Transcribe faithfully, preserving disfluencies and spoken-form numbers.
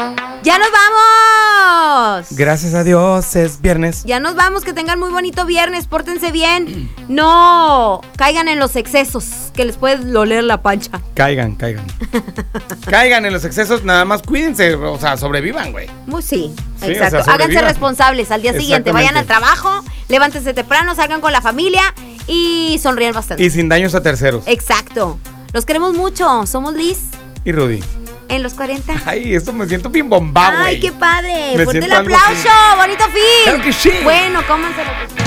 ¡Ya nos vamos! Gracias a Dios, es viernes. Ya nos vamos, que tengan muy bonito viernes, pórtense bien. No caigan en los excesos, que les puede doler la pancha. Caigan, caigan. Caigan en los excesos, nada más cuídense, o sea, sobrevivan, güey. Sí, Sí, exacto. o sea, Háganse responsables al día siguiente, vayan al trabajo, levántense temprano, salgan con la familia y sonrían bastante. Y sin daños a terceros. Exacto. Los queremos mucho, somos Liz. Y Rudy. En los cuarenta. Ay, esto me siento bien bomba, güey. Ay, qué padre. Me Fuerte el siento algo aplauso. así. Bonito fin. Claro que sí. Bueno, cómanse lo que